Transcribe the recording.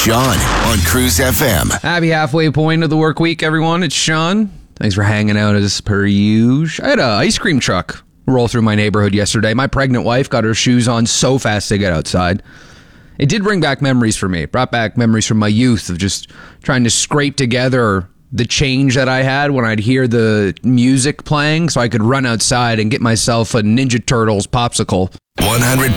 Sean on Cruise FM. Happy halfway point of the work week, everyone. It's Sean. Thanks for hanging out as per usual. I had an ice cream truck roll through my neighborhood yesterday. My pregnant wife got her shoes on so fast to get outside. It did bring back memories for me. It brought back memories from my youth of just trying to scrape together the change that I had when I'd hear the music playing so I could run outside and get myself a Ninja Turtles popsicle. 100%